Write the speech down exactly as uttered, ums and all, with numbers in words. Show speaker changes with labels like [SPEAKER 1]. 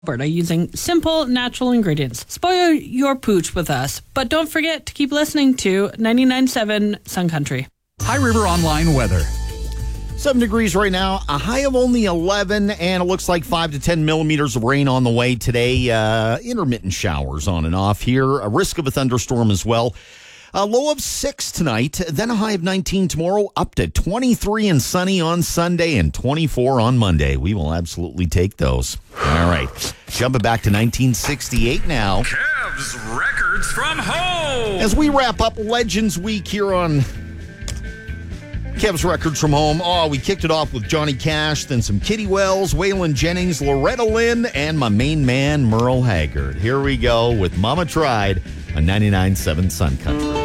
[SPEAKER 1] Alberta using simple, natural ingredients. Spoil your pooch with us, but don't forget to keep listening to ninety-nine point seven Sun Country.
[SPEAKER 2] High River Online weather.
[SPEAKER 3] Seven degrees right now, a high of only eleven, and it looks like five to ten millimeters of rain on the way today. Uh, intermittent showers on and off here. A risk of a thunderstorm as well. A low of six tonight, then a high of nineteen tomorrow, up to twenty-three and sunny on Sunday and twenty-four on Monday. We will absolutely take those. All right. Jumping back to nineteen sixty-eight now.
[SPEAKER 4] Kev's Records from Home.
[SPEAKER 3] As we wrap up Legends Week here on Kev's Records from Home. Oh, we kicked it off with Johnny Cash, then some Kitty Wells, Waylon Jennings, Loretta Lynn, and my main man, Merle Haggard. Here we go with Mama Tried on ninety-nine point seven Sun Country.